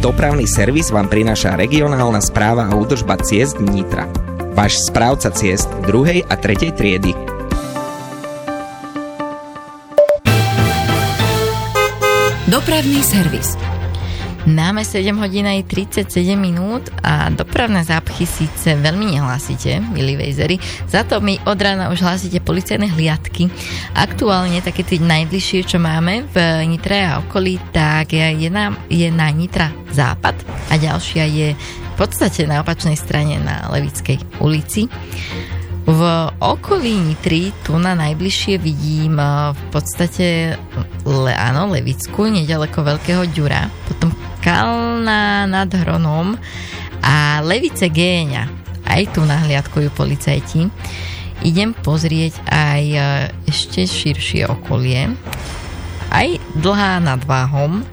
Dopravný servis vám prináša regionálna správa a údržba ciest Nitra. Váš správca ciest 2. a 3. triedy. Dopravný servis. Máme 7 hodín aj 37 minút a dopravné zápchy síce veľmi nehlásite, milí vejzeri, za to mi od rána už hlásite policajné hliadky. Aktuálne také tie najbližšie, čo máme v Nitre a okolí, tak je na Nitra západ a ďalšia je v podstate na opačnej strane na Levickej ulici. V okolí Nitry tu na najbližšie vidím v podstate Levickú, nedaleko Veľkého Ďura, potom Kalná nad Hronom a Levice Géňa. Aj tu nahliadkujú policajti. Idem pozrieť aj ešte širšie okolie. Aj Dlhá nad Váhom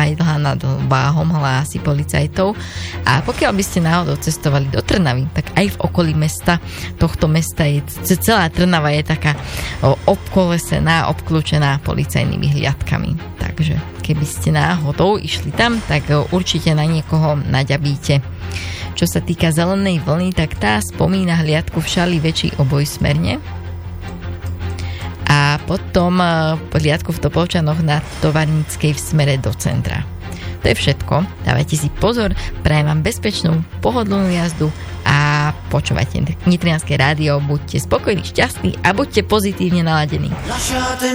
hlási policajtov. A pokiaľ by ste náhodou cestovali do Trnavy, tak aj v okolí tohto mesta celá Trnava je taká obkolesená, obklúčená policajnými hliadkami. Takže keby ste náhodou išli tam, tak určite na niekoho naďabíte. Čo sa týka zelenej vlny, tak tá spomína hliadku v Šali väčší obojsmerne. A potom hliadku v Topolčanoch na Tovarníckej v smere do centra. To je všetko. Dávajte si pozor, prajem vám bezpečnú, pohodlnú jazdu a počúvajte Nitrianske rádio. Buďte spokojní, šťastní a buďte pozitívne naladení.